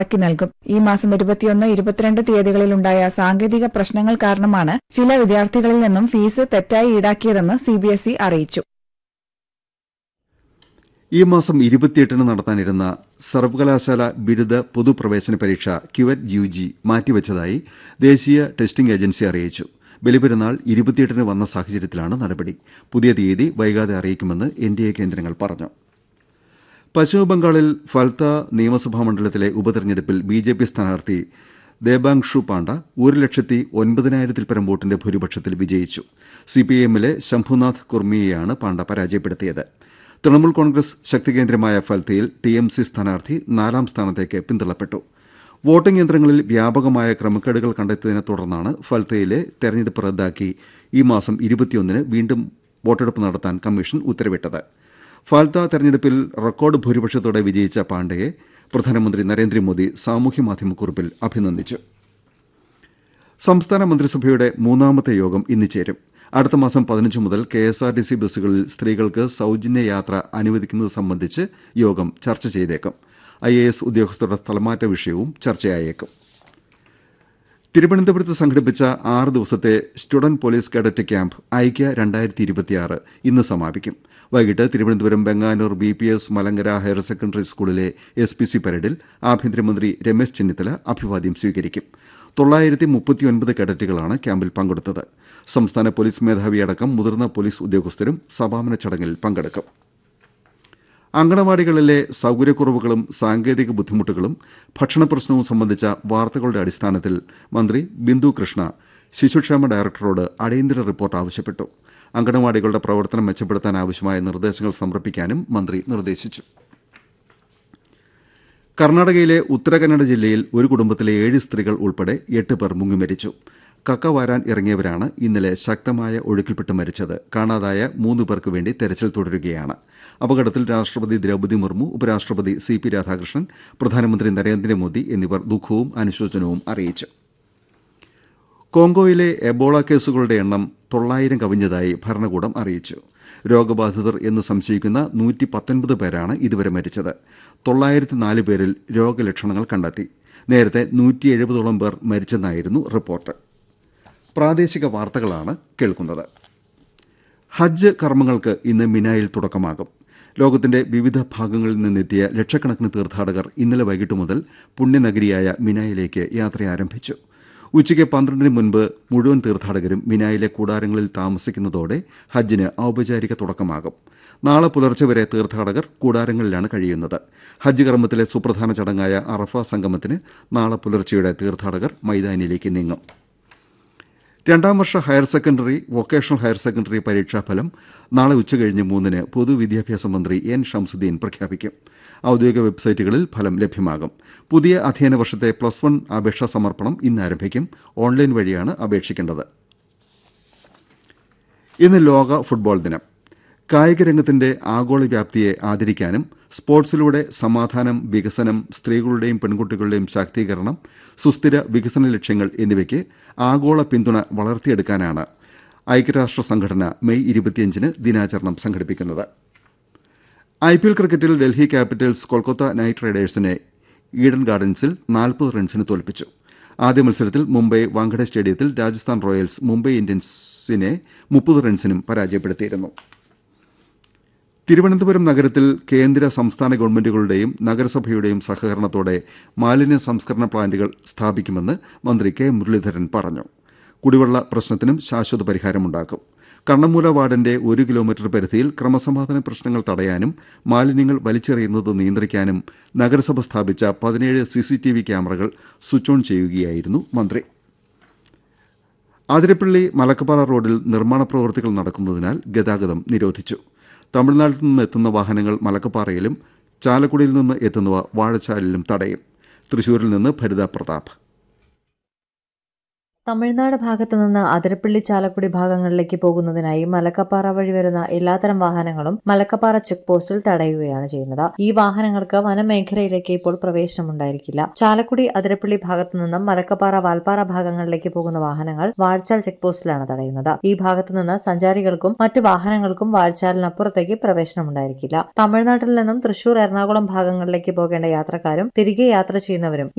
ക്കി നൽകും. ഈ മാസം 21, 22 തീയതികളിലുണ്ടായ സാങ്കേതിക പ്രശ്നങ്ങൾ കാരണമാണ് ചില വിദ്യാർത്ഥികളിൽ നിന്നും ഫീസ് തെറ്റായി ഈടാക്കിയതെന്ന് CBSE അറിയിച്ചു. ഈ മാസം 28-ന് നടത്താനിരുന്ന സർവകലാശാല ബിരുദ പൊതുപ്രവേശന പരീക്ഷ ക്യുവറ്റ് UG മാറ്റിവെച്ചതായി ദേശീയ ടെസ്റ്റിംഗ് ഏജൻസി അറിയിച്ചു. ബലിപെരുന്നാൾ 28-ന് വന്ന സാഹചര്യത്തിലാണ് നടപടി. പുതിയ തീയതി വൈകാതെ അറിയിക്കുമെന്ന് NDA കേന്ദ്രങ്ങൾ പറഞ്ഞു. പശ്ചിമബംഗാളിൽ ഫൽത്ത നിയമസഭാ മണ്ഡലത്തിലെ ഉപതെരഞ്ഞെടുപ്പിൽ BJP സ്ഥാനാർത്ഥി ദേബാങ്ഷു പാണ്ഡ 1,09,000-ൽ പരം വോട്ടിന്റെ ഭൂരിപക്ഷത്തിൽ വിജയിച്ചു. CPIMലെ ശംഭുനാഥ് കുർമിയെയാണ് പാണ്ഡ പരാജയപ്പെടുത്തിയത്. തൃണമൂൽ കോൺഗ്രസ് ശക്തികേന്ദ്രമായ ഫൽത്തയിൽ TMC സ്ഥാനാർത്ഥി 4ാം സ്ഥാനത്തേക്ക് പിന്തള്ളപ്പെട്ടു. വോട്ടിംഗ് യന്ത്രങ്ങളിൽ വ്യാപകമായ ക്രമക്കേടുകൾ കണ്ടെത്തിയതിനെ തുടർന്നാണ് ഫൽത്തയിലെ തെരഞ്ഞെടുപ്പ് റദ്ദാക്കി ഈ മാസം 21-ന് വീണ്ടും വോട്ടെടുപ്പ് നടത്താൻ കമ്മീഷൻ ഉത്തരവിട്ടത്. ഫാൽത്ത തെരഞ്ഞെടുപ്പിൽ റെക്കോർഡ് ഭൂരിപക്ഷത്തോടെ വിജയിച്ച പാണ്ഡയെ പ്രധാനമന്ത്രി നരേന്ദ്രമോദി സാമൂഹ്യമാധ്യമക്കുറിപ്പിൽ അഭിനന്ദിച്ചു. സംസ്ഥാന മന്ത്രിസഭയുടെ 3ാമത്തെ യോഗം ഇന്ന് ചേരും. അടുത്ത മാസം 15 മുതൽ KSRTC ബസ്സുകളിൽ സ്ത്രീകൾക്ക് സൌജന്യ യാത്ര അനുവദിക്കുന്നത് സംബന്ധിച്ച് യോഗം ചർച്ച ചെയ്തേക്കും. IAS ഉദ്യോഗസ്ഥരുടെ സ്ഥലമാറ്റ വിഷയവും ചർച്ചയായേക്കും. തിരുവനന്തപുരത്ത് സംഘടിപ്പിച്ച 6 ദിവസത്തെ സ്റ്റുഡന്റ് പോലീസ് കേഡറ്റ് ക്യാമ്പ് ഐക്യ 2026 ഇന്ന് സമാപിക്കും. വൈകിട്ട് Thiruvananthapuram Venganoor BPS Malankara higher secondary സ്കൂളിലെ SPC പരേഡിൽ ആഭ്യന്തരമന്ത്രി രമേശ് ചെന്നിത്തല അഭിവാദ്യം സ്വീകരിക്കും. 939 കേഡറ്റുകളാണ് ക്യാമ്പിൽ പങ്കെടുത്തത്. സംസ്ഥാന പോലീസ് മേധാവിയടക്കം മുതിർന്ന പോലീസ് ഉദ്യോഗസ്ഥരും സമാപന ചടങ്ങിൽ പങ്കെടുക്കും. അങ്കണവാടികളിലെ സൌകര്യക്കുറവുകളും സാങ്കേതിക ബുദ്ധിമുട്ടുകളും ഭക്ഷണപ്രശ്നവും സംബന്ധിച്ച വാർത്തകളുടെ അടിസ്ഥാനത്തിൽ മന്ത്രി ബിന്ദു കൃഷ്ണ ശിശുക്ഷേമ ഡയറക്ടറോട് അടിയന്തര റിപ്പോർട്ട് ആവശ്യപ്പെട്ടു. അങ്കണവാടികളുടെ പ്രവർത്തനം മെച്ചപ്പെടുത്താൻ ആവശ്യമായ നിർദ്ദേശങ്ങൾ സമർപ്പിക്കാനും മന്ത്രി നിർദ്ദേശിച്ചു. കർണാടകയിലെ ഉത്തരകന്നഡ ജില്ലയിൽ ഒരു കുടുംബത്തിലെ 7 സ്ത്രീകൾ ഉൾപ്പെടെ 8 പേർ മുങ്ങിമരിച്ചു. കക്ക വാരാൻ ഇറങ്ങിയവരാണ് ഇന്നലെ ശക്തമായ ഒഴുക്കിൽപ്പെട്ട് മരിച്ചത്. കാണാതായ 3 പേർക്ക് വേണ്ടി തെരച്ചിൽ തുടരുകയാണ്. അപകടത്തിൽ രാഷ്ട്രപതി ദ്രൌപദി മുർമു, ഉപരാഷ്ട്രപതി CP രാധാകൃഷ്ണൻ, പ്രധാനമന്ത്രി നരേന്ദ്രമോദി എന്നിവർ ദുഃഖവും അനുശോചനവും അറിയിച്ചു. കോങ്കോയിലെ എബോള കേസുകളുടെ എണ്ണം 900 കവിഞ്ഞതായി ഭരണകൂടം അറിയിച്ചു. രോഗബാധിതർ എന്ന് സംശയിക്കുന്ന 119 പേരാണ് ഇതുവരെ മരിച്ചത്. 904 പേരിൽ രോഗലക്ഷണങ്ങൾ കണ്ടെത്തി. നേരത്തെ 170ഓളം പേർ മരിച്ചെന്നായിരുന്നു റിപ്പോർട്ട്. പ്രാദേശിക വാർത്തകളാണ് കേൾക്കുന്നത്. ഹജ്ജ് കർമ്മങ്ങൾക്ക് ഇന്ന് മിനായിൽ തുടക്കമാകും. ലോകത്തിന്റെ വിവിധ ഭാഗങ്ങളിൽ നിന്നെത്തിയ ലക്ഷക്കണക്കിന് തീർത്ഥാടകർ ഇന്നലെ വൈകിട്ട് മുതൽ പുണ്യനഗരിയായ മിനായിലേക്ക് യാത്ര ആരംഭിച്ചു. ഉച്ചയ്ക്ക് 12-ന് മുൻപ് മുഴുവൻ തീർത്ഥാടകരും മിനായിലെ കൂടാരങ്ങളിൽ താമസിക്കുന്നതോടെ ഹജ്ജിന് ഔപചാരിക തുടക്കമാകും. നാളെ പുലർച്ചെ വരെ തീർത്ഥാടകർ കൂടാരങ്ങളിലാണ് കഴിയുന്നത്. ഹജ്ജ് കർമ്മത്തിലെ സുപ്രധാന ചടങ്ങായ അറഫ സംഗമത്തിന് നാളെ പുലർച്ചെയോടെ തീർത്ഥാടകർ മൈതാനിയിലേക്ക് നീങ്ങും. 2ാം വർഷ higher secondary, vocational higher secondary പരീക്ഷാഫലം നാളെ ഉച്ചകഴിഞ്ഞ് 3-ന് പൊതുവിദ്യാഭ്യാസ മന്ത്രി N ഷംസുദ്ദീൻ പ്രഖ്യാപിക്കും. ഔദ്യോഗിക വെബ്സൈറ്റുകളിൽ ഫലം ലഭ്യമാകും. പുതിയ അധ്യയന വർഷത്തെ +1 അപേക്ഷാ സമർപ്പണം ഇന്ന് ആരംഭിക്കും. ഓൺലൈൻ വഴിയാണ് അപേക്ഷിക്കേണ്ടത്. ഇന്ന് ലോക ഫുട്ബോൾ ദിനം. കായിക രംഗത്തിന്റെ ആഗോള വ്യാപ്തിയെ ആദരിക്കാനും സ്പോർട്സിലൂടെ സമാധാനം, വികസനം, സ്ത്രീകളുടെയും പെൺകുട്ടികളുടെയും ശാക്തീകരണം, സുസ്ഥിര വികസന ലക്ഷ്യങ്ങൾ എന്നിവയ്ക്ക് ആഗോള പിന്തുണ വളർത്തിയെടുക്കാനാണ് ഐക്യരാഷ്ട്ര സംഘടന മെയ് 25-ന് ദിനാചരണം സംഘടിപ്പിക്കുന്നത്. IPL ക്രിക്കറ്റിൽ ഡൽഹി ക്യാപിറ്റൽസ് കൊൽക്കത്ത നൈറ്റ് റൈഡേഴ്സിനെ ഈഡൻ ഗാർഡൻസിൽ 40 റൺസിന് തോൽപ്പിച്ചു. ആദ്യ മത്സരത്തിൽ മുംബൈ വാങ്കഡെ സ്റ്റേഡിയത്തിൽ രാജസ്ഥാൻ റോയൽസ് മുംബൈ ഇന്ത്യൻസിനെ 30 റൺസിനും പരാജയപ്പെടുത്തിയിരുന്നു. തിരുവനന്തപുരം നഗരത്തിൽ കേന്ദ്ര സംസ്ഥാന ഗവൺമെന്റുകളുടെയും നഗരസഭയുടെയും സഹകരണത്തോടെ മാലിന്യ സംസ്കരണ പ്ലാന്റുകൾ സ്ഥാപിക്കുമെന്ന് മന്ത്രി K മുരളീധരൻ പറഞ്ഞു. കുടിവെള്ള പ്രശ്നത്തിനും ശാശ്വത പരിഹാരമുണ്ടാക്കും. കണ്ണമൂല വാർഡിന്റെ 1 കിലോമീറ്റർ പരിധിയിൽ ക്രമസമാധാന പ്രശ്നങ്ങൾ തടയാനും മാലിന്യങ്ങൾ വലിച്ചെറിയുന്നത് നിയന്ത്രിക്കാനും നഗരസഭ സ്ഥാപിച്ച 17 CCTV ക്യാമറകൾ സ്വിച്ച് ഓൺ ചെയ്യുകയായിരുന്നു മന്ത്രി. അതിരപ്പള്ളി മലക്കപ്പാറ റോഡിൽ നിർമ്മാണ പ്രവൃത്തികൾ നടക്കുന്നതിനാൽ ഗതാഗതം നിരോധിച്ചു. തമിഴ്നാട്ടിൽ നിന്ന് എത്തുന്ന വാഹനങ്ങൾ മലക്കപ്പാറയിലും ചാലക്കുടിയിൽ നിന്ന് എത്തുന്നവ വാഴച്ചാലിലും തടയും. തൃശൂരിൽ നിന്ന് ഭരിത പ്രതാപ്. തമിഴ്നാട് ഭാഗത്തു നിന്ന് അതിരപ്പള്ളി ചാലക്കുടി ഭാഗങ്ങളിലേക്ക് പോകുന്നതിനായി മലക്കപ്പാറ വഴി വരുന്ന എല്ലാത്തരം വാഹനങ്ങളും മലക്കപ്പാറ ചെക്ക് പോസ്റ്റിൽ തടയുകയാണ് ചെയ്യുന്നത്. ഈ വാഹനങ്ങൾക്ക് വനമേഖലയിലേക്ക് ഇപ്പോൾ പ്രവേശനമുണ്ടായിരിക്കില്ല. ചാലക്കുടി അതിരപ്പള്ളി ഭാഗത്തു നിന്നും മലക്കപ്പാറ വാൽപ്പാറ ഭാഗങ്ങളിലേക്ക് പോകുന്ന വാഹനങ്ങൾ വാഴച്ചാൽ ചെക്ക് പോസ്റ്റിലാണ് തടയുന്നത്. ഈ ഭാഗത്തു നിന്ന് സഞ്ചാരികൾക്കും മറ്റു വാഹനങ്ങൾക്കും വാഴച്ചാലിനപ്പുറത്തേക്ക് പ്രവേശനമുണ്ടായിരിക്കില്ല. തമിഴ്നാട്ടിൽ നിന്നും തൃശൂർ, എറണാകുളം ഭാഗങ്ങളിലേക്ക് പോകേണ്ട യാത്രക്കാരും തിരികെ യാത്ര ചെയ്യുന്നവരും